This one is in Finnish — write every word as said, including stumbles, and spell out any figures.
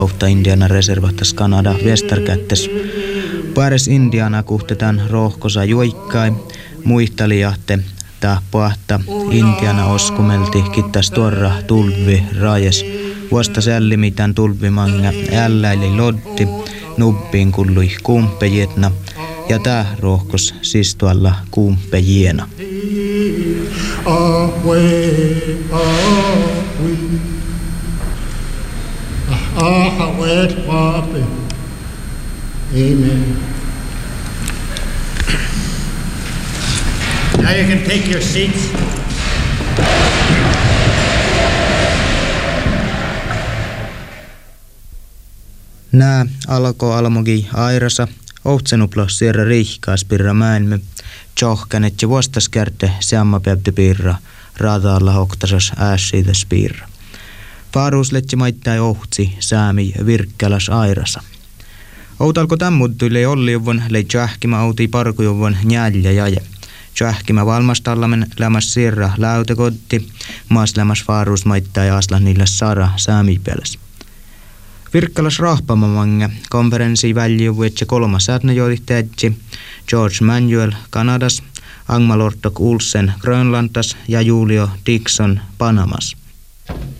Ohta Indiana reservattas Kanada Västerkättes. Pares Indiana kuhtetaan rohkosa juikkai, muihtelijahte tahpoahta Indiana oskumelti kittas tuorra tulvi rajes. Vuosta sälli mitään tulvimanga älläili loddi, nubbiin kullui kuumpejetna ja tää rohkos siis tuolla kuumpejiena. Amen. Now you can take your seats. Nää alkoi almogi airasa, ohtsenuplos sierra riihkaas pirra määnmy, tjohkanet ja vuostaskärte seamma päbde pirra, raadaalla hoktasas äässiitäs pirra. Faaruusletsi maittai ohtsi, säämi virkkäläs airasa. Outalko tämmuttui olli juvon lei tjähkimä outi parkujuvon njälja jaje. Tjähkimä valmastallamen lämäs sirra läytekotti, maas lämäs faaruus maittai asla niille sara säämipeläs. Virkkalas rahpamamange konferenssi väljuvuetse kolmas säätnöjohdittajatsi George Manuel Kanadas, Angmalortok Olsen Grönlantas ja Julio Dixon Panamas.